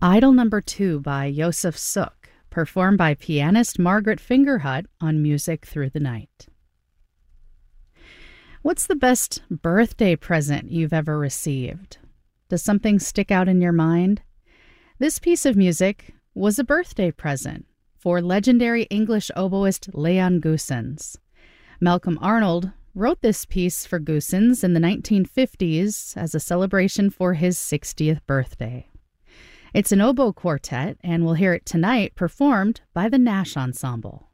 Idol Number 2 by Josef Suk, performed by pianist Margaret Fingerhut on Music Through the Night. What's the best birthday present you've ever received? Does something stick out in your mind? This piece of music was a birthday present for legendary English oboist Leon Goossens. Malcolm Arnold wrote this piece for Goossens in the 1950s as a celebration for his 60th birthday. It's an oboe quartet, and we'll hear it tonight performed by the Nash Ensemble.